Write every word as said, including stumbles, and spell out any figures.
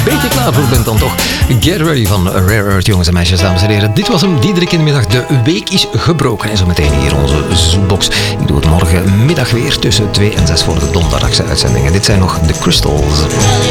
beetje klaar voor bent dan toch. Get ready van Rare Earth, jongens en meisjes, dames en heren. Dit was hem, Diederik in de middag. De week is gebroken. En zo meteen hier onze Zoombox. Ik doe het morgenmiddag weer tussen twee en zes voor de donderdagse uitzendingen. Dit zijn nog de Crystals.